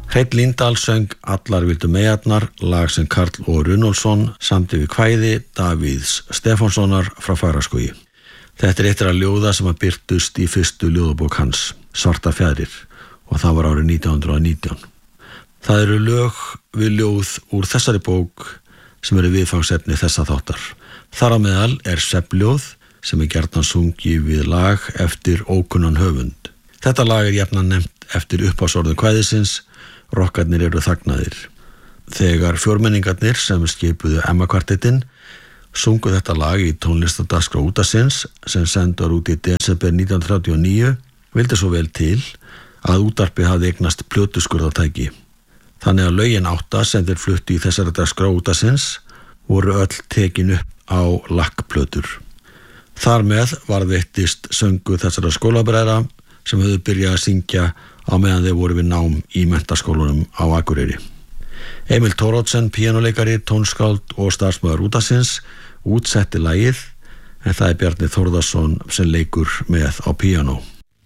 Hreinn Líndal söng Allar vildu meyjarnar, lag sem Karl O. Runólfsson samdi við kvæði Davíðs Stefánssonar frá Fagraskógi. Þetta er eitt af ljóða sem að birtust í fyrstu ljóðabók hans, Svartar fjaðrir, og það var árið 1919. Það eru lög við ljóð úr þessari bók sem eru viðfangsefni þessa þáttar. Þar á meðal er svefnljóð sem er gjarnan sungið við lag eftir ókunnan höfund. Þetta lag er jafnan nefnt eftir upphafsorðum kvæðisins, Rokkarnir eru þagnaðir. Þegar fjórmenningarnir sem skipuðu Emma-kvartettinn sungu þetta lag í tónlistadagskrá útvarpsins sem sendur út í desember 1939, vildi svo vel til að útvarpið hafði eignast plötuskurðartæki. Þannig að lögin 8 sem þeir fluttu í þessari dagskrá útvarpsins voru öll tekin upp á lakkplötur. Þar með varðveittist söngu þessara skólabræðra sem höfðu byrjað að syngja á meðan þeir voru við nám í menntaskólanum á Akureyri. Emil Thoroddsen, píanóleikari, tónskáld og starfsmaður útvarpsins, útsetti lagið, en það er Bjarni Þórðarson sem leikur með á píanó.